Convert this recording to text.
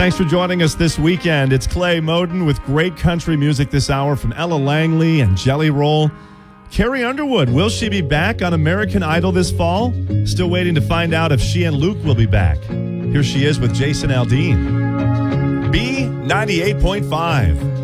Thanks for joining us this weekend. It's Clay Moden with great country music this hour from Ella Langley and Jelly Roll. Carrie Underwood, will she be back on American Idol this fall? Still waiting to find out if she and Luke will be back. Here she is with Jason Aldean. B98.5.